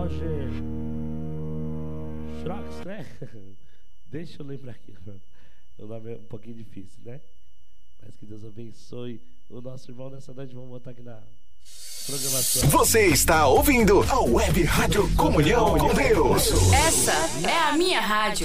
Roger Schrox, né? Deixa eu lembrar aqui. O nome é um pouquinho difícil, né? Mas que Deus abençoe o nosso irmão nessa noite. Vamos botar aqui na programação. Você está ouvindo a Web Rádio Comunhão com Deus. Essa é a minha rádio.